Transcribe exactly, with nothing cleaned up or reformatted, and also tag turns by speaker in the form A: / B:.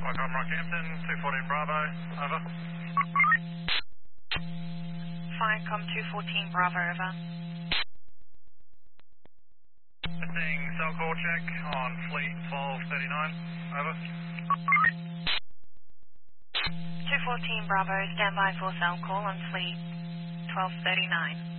A: Qualcomm Rockhampton, two fourteen Bravo, over.
B: Firecom two fourteen Bravo, over.
A: Seeing cell call check on fleet twelve thirty-nine, over.
B: two fourteen Bravo, stand by for cell call on fleet twelve thirty-nine.